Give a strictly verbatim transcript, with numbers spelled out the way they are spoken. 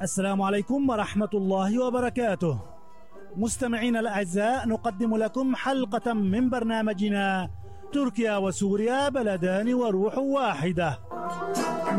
السلام عليكم ورحمة الله وبركاته. مستمعين الأعزاء، نقدم لكم حلقة من برنامجنا تركيا وسوريا بلدان وروح واحدة.